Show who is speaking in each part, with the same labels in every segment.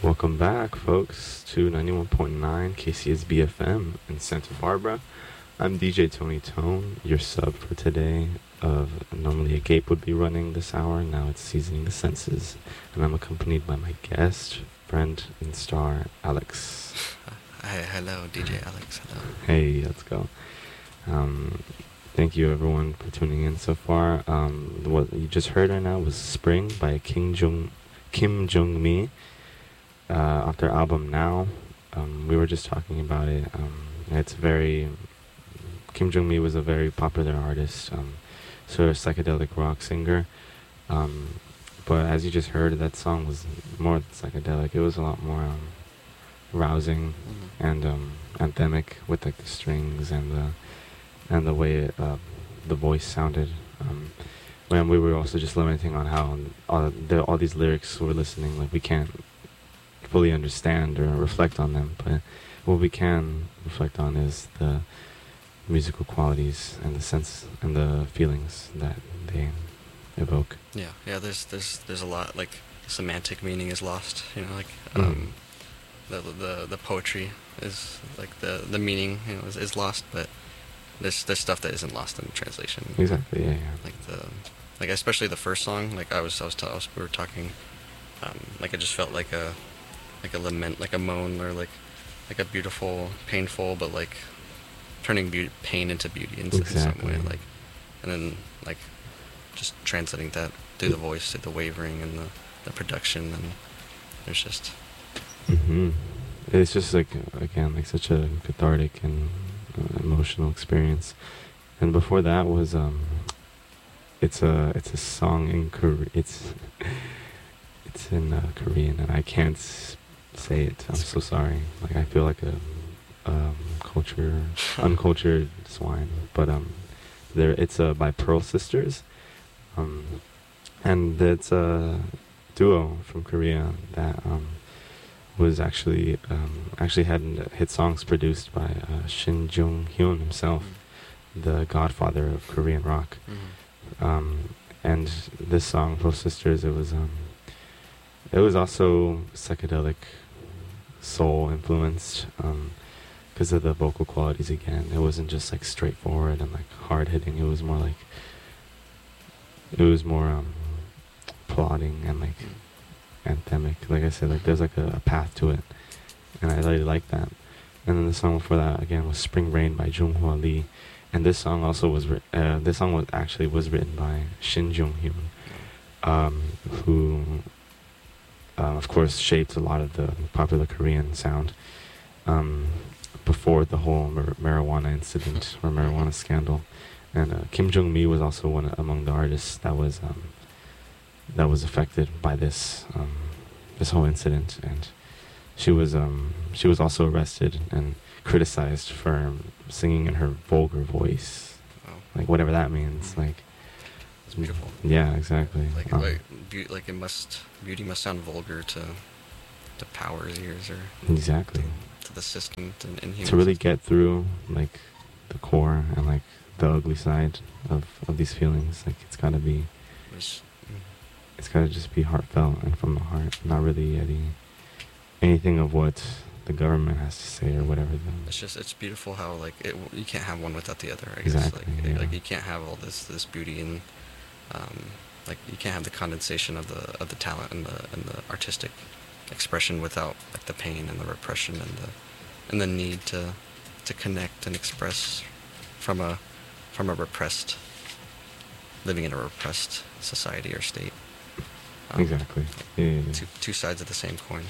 Speaker 1: Welcome back, folks, to 91.9 KCSB FM in Santa Barbara. I'm DJ Tony Tone, your sub for today. Normally a gape would be running this hour, now it's seasoning the senses, and I'm accompanied by my guest, friend, and star, Alex.
Speaker 2: Hi, hello, DJ Alex. Hello.
Speaker 1: Hey, let's go. Thank you, everyone, for tuning in so far. What you just heard right now was "Spring" by Kim Jung Mi. Off their album Now. We were just talking about it. It's very Kim Jung Mi was a very popular artist, sort of psychedelic rock singer. But as you just heard, that song was more psychedelic. It was a lot more rousing and anthemic with like the strings and the way the voice sounded. When we were also just lamenting on how all these lyrics we're listening, like we can't fully understand or reflect on them, but what we can reflect on is the musical qualities and the sense and the feelings that they evoke.
Speaker 2: Yeah. There's a lot, like semantic meaning is lost. Like the poetry is like the meaning is lost, but there's stuff that isn't lost in the translation.
Speaker 1: Exactly. Yeah.
Speaker 2: Like especially the first song. Like we were talking. Like it just felt like a lament, like a moan, or like a beautiful, painful, but like turning pain into beauty in some way, like, and then like just translating that through the voice, through the wavering and the production, and there's just.
Speaker 1: It's just like, again, like such a cathartic and emotional experience. And before that was it's a song in Korean. It's in Korean, and I can't say it. I'm so sorry. Like I feel like a uncultured swine. But it's by Pearl Sisters, and it's a duo from Korea that was actually had hit songs produced by Shin Jung Hyun himself, the godfather of Korean rock. And this song, Pearl Sisters, it was also psychedelic soul influenced, because of the vocal qualities. Again, it wasn't just like straightforward and like hard hitting. It was more plodding and like anthemic. Like I said, like there's like a path to it, and I really like that. And then the song before that again was "Spring Rain" by Jung Hwa Lee, and this song also was written by Shin Jung Hyun, who of course shaped a lot of the popular Korean sound before the whole marijuana incident or marijuana scandal. And Kim Jung Mi was also one among the artists that was affected by this whole incident, and she was also arrested and criticized for singing in her vulgar voice, like whatever that means. Like
Speaker 2: it's beautiful.
Speaker 1: Yeah, exactly.
Speaker 2: Beauty must sound vulgar to power's ears, or
Speaker 1: exactly
Speaker 2: to the system,
Speaker 1: to really get through like the core and like the ugly side of these feelings. Like it's gotta just be heartfelt and from the heart, not really anything of what the government has to say or whatever.
Speaker 2: It's beautiful how like you can't have one without the other. I
Speaker 1: exactly.
Speaker 2: guess. Like you can't have all this beauty and like you can't have the condensation of the talent and the artistic expression without like the pain and the repression and the need to connect and express from a repressed, living in a repressed society or state.
Speaker 1: Exactly. Yeah.
Speaker 2: Two sides of the same coin.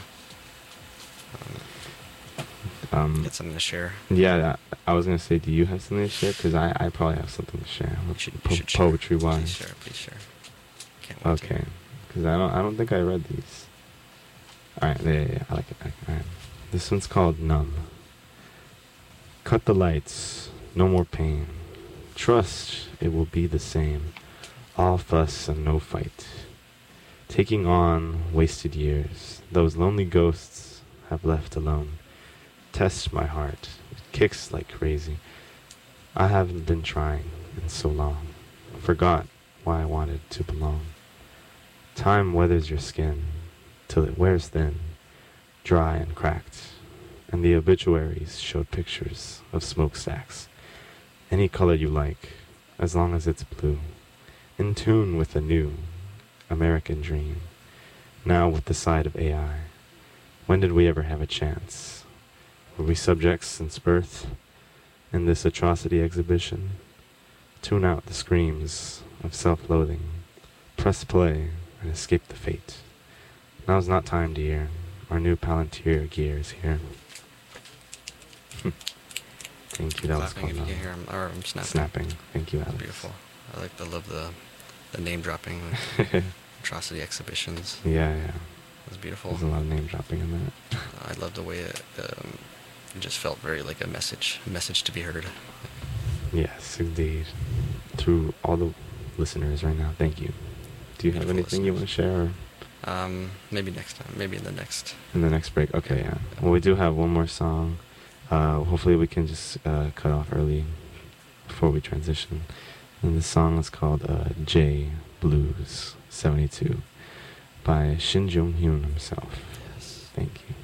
Speaker 2: Get something to share.
Speaker 1: Yeah, I was gonna say, do you have something to share? Because I probably have something to share. Poetry wise.
Speaker 2: Please share. Can't wait.
Speaker 1: Okay, because I don't think I read these. All right, yeah, I like it. All right, this one's called "Numb." Cut the lights, no more pain. Trust it will be the same. All fuss and no fight. Taking on wasted years. Those lonely ghosts have left alone. Test my heart. It kicks like crazy. I haven't been trying in so long. Forgot why I wanted to belong. Time weathers your skin till it wears thin. dry and cracked, and the obituaries showed pictures of smokestacks. Any color you like, as long as it's blue, in tune with the new American dream. Now with the side of AI, when did we ever have a chance? Were we subjects since birth in this atrocity exhibition? Tune out the screams of self-loathing. Press play and escape the fate. Now's not time, dear. Our new Palantir gear is here. Thank you. That was
Speaker 2: Clapping
Speaker 1: fun.
Speaker 2: if you can hear him, or I'm snapping.
Speaker 1: Snapping. Thank you,
Speaker 2: That's
Speaker 1: Alex.
Speaker 2: beautiful. I love the name dropping, like, atrocity exhibitions.
Speaker 1: Yeah, yeah.
Speaker 2: It was beautiful.
Speaker 1: There's a lot of name dropping in that.
Speaker 2: I love the way it just felt very like a message to be heard.
Speaker 1: Yes, indeed. To all the listeners right now, thank you. Do you have
Speaker 2: Beautiful
Speaker 1: anything you want to share? Or
Speaker 2: Maybe next time. Maybe in the next.
Speaker 1: in the next break? Okay, yeah. Well, we do have one more song. Hopefully we can just cut off early before we transition. And the song is called J Blues 72 by Shin Jung Hyun himself.
Speaker 2: Yes.
Speaker 1: Thank you.